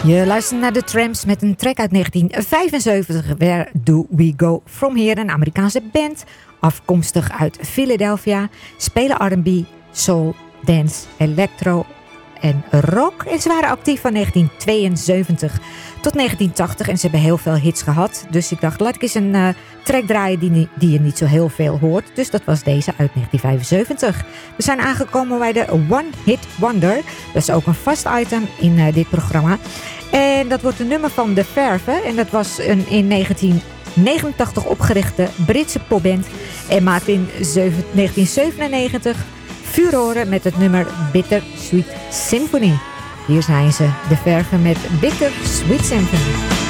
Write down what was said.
Je luistert naar de Tramps met een track uit 1975. Where Do We Go From Here? Een Amerikaanse band, afkomstig uit Philadelphia. Spelen R&B, soul, dance, electro en rock. En ze waren actief van 1972 tot 1980 en ze hebben heel veel hits gehad. Dus ik dacht, laat ik eens een track draaien die je niet zo heel veel hoort. Dus dat was deze uit 1975. We zijn aangekomen bij de One Hit Wonder. Dat is ook een vast item in dit programma. En dat wordt een nummer van De Verve. En dat was een in 1989 opgerichte Britse popband. En maakte in 1997 furoren met het nummer Bitter Sweet Symphony. Hier zijn ze, De Verve met Bitter Sweet Symphony.